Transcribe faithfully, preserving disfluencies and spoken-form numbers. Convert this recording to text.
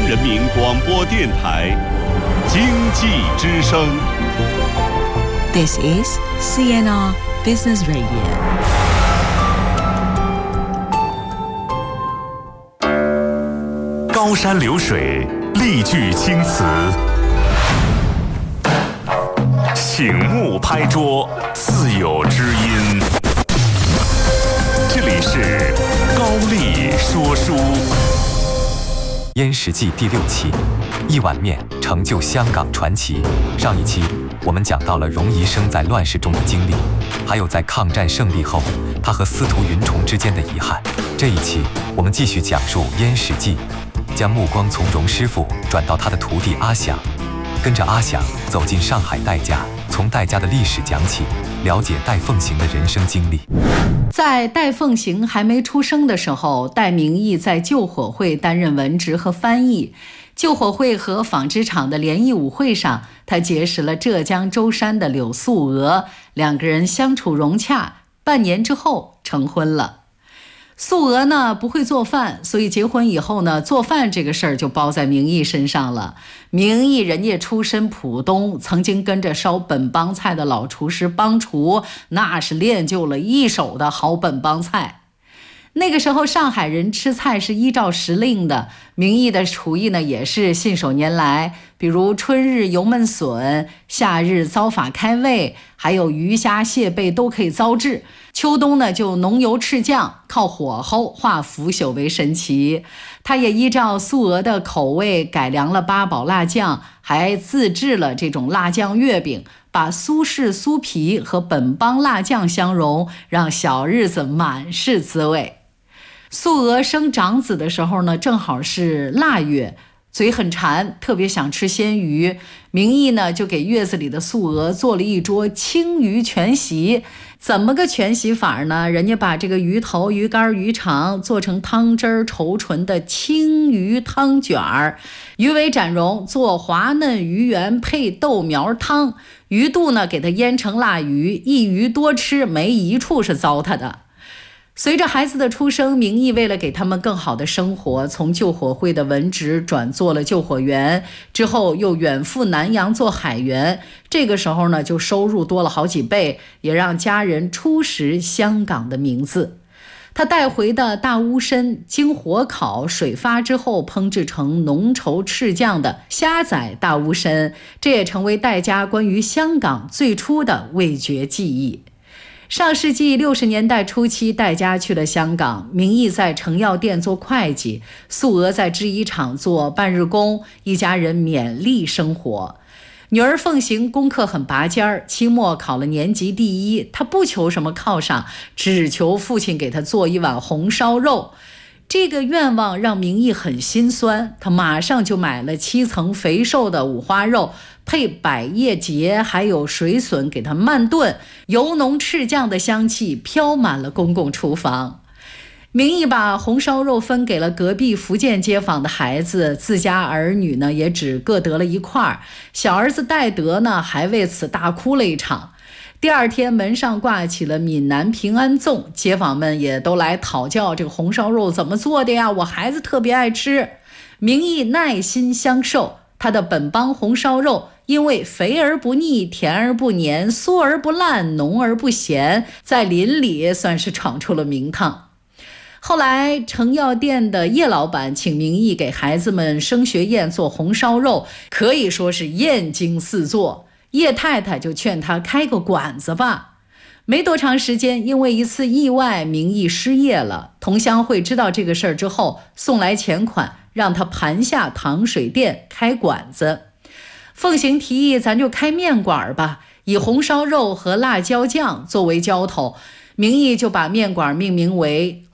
人民广播电台经济之声。 This is C N R Business Radio。 高山流水，丽句青词，醒目拍桌，自有知音。这里是高丽说书。 燕食记第六期，一碗面成就香港传奇。上一期我们讲到了荣宜生在乱世中的经历，还有在抗战胜利后他和司徒云崇之间的遗憾。这一期我们继续讲述燕食记，将目光从荣师傅转到他的徒弟阿祥，跟着阿祥走进上海戴家，从戴家的历史讲起，了解戴凤行的人生经历。 在戴凤行还没出生的时候，戴明义在救火会担任文职和翻译。救火会和纺织厂的联谊舞会上，他结识了浙江舟山的柳素娥，两个人相处融洽，半年之后成婚了。素娥呢不会做饭，所以结婚以后呢，做饭这个事儿就包在明义身上了。明义人家出身浦东，曾经跟着烧本帮菜的老厨师帮厨，那是练就了一手的好本帮菜。那个时候上海人吃菜是依照时令的，明义的厨艺呢也是信手拈来，比如春日油焖笋，夏日糟法开胃，还有鱼虾蟹贝都可以糟制。秋冬呢就浓油赤酱，靠火候化腐朽为神奇。他也依照素娥的口味改良了八宝辣酱，还自制了这种辣酱月饼，把苏式酥皮和本帮辣酱相融，让小日子满是滋味。素娥生长子的时候呢，正好是腊月，嘴很馋，特别想吃鲜鱼。明义呢就给月子里的素娥做了一桌青鱼全席。怎么个全席法呢？人家把这个鱼头、鱼干、鱼肠做成汤汁儿稠醇的青鱼汤卷儿，鱼尾斩蓉做滑嫩鱼圆配豆苗汤，鱼肚呢给它腌成腊鱼，一鱼多吃，没一处是糟蹋的。随着孩子的出生，明义为了给他们更好的生活，从救火会的文职转做了救火员，之后又远赴南洋做海员。这个时候呢，就收入多了好几倍，也让家人初识香港的名字。他带回的大乌参经火烤水发之后烹制成浓稠赤酱的虾仔大乌参，这也成为戴家关于香港最初的味觉记忆。上世纪六十年代初期，戴家去了香港，明义在成药店做会计，素娥在制衣厂做半日工，一家人勉力生活。女儿凤行功课很拔尖儿，期末考了年级第一，她不求什么犒赏，只求父亲给她做一碗红烧肉。这个愿望让明义很心酸，他马上就买了七层肥瘦的五花肉，配百叶结还有水笋给他慢炖，油浓赤酱的香气飘满了公共厨房。明义把红烧肉分给了隔壁福建街坊的孩子，自家儿女呢也只各得了一块，小儿子戴德呢还为此大哭了一场。第二天门上挂起了闽南平安粽，街坊们也都来讨教这个红烧肉怎么做的呀，我孩子特别爱吃。明义耐心相授，他的本帮红烧肉因为肥而不腻，甜而不黏，酥而不烂，浓而不咸，在邻里算是闯出了名堂。后来成药店的叶老板请明义给孩子们升学宴做红烧肉，可以说是艳惊四座。叶太太就劝他开个馆子吧。没多长时间，因为一次意外，明义失业了。同乡会知道这个事儿之后，送来钱款，让他盘下糖水店开馆子。凤行提议，咱就开面馆吧，以红烧肉和辣椒酱作为浇头。明义就把面馆命名为